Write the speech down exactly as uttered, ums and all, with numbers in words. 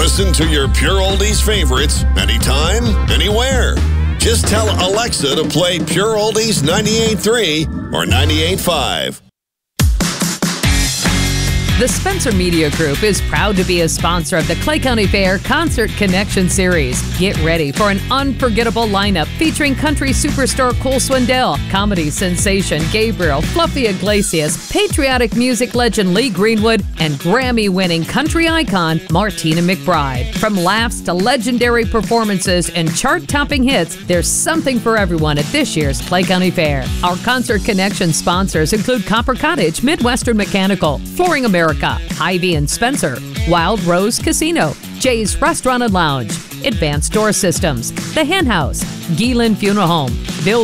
Listen to your Pure Oldies favorites anytime, anywhere. Just tell Alexa to play Pure Oldies ninety-eight point three or ninety-eight point five. The Spencer Media Group is proud to be a sponsor of the Clay County Fair Concert Connection Series. Get ready for an unforgettable lineup featuring country superstar Cole Swindell, comedy sensation Gabriel, Fluffy Iglesias, patriotic music legend Lee Greenwood, and Grammy-winning country icon Martina McBride. From laughs to legendary performances and chart-topping hits, there's something for everyone at this year's Clay County Fair. Our Concert Connection sponsors include Copper Cottage, Midwestern Mechanical, Flooring America, Hy-Vee and Spencer, Wild Rose Casino, Jay's Restaurant and Lounge, Advanced Door Systems, The Hen House, Geelan Funeral Home, Bill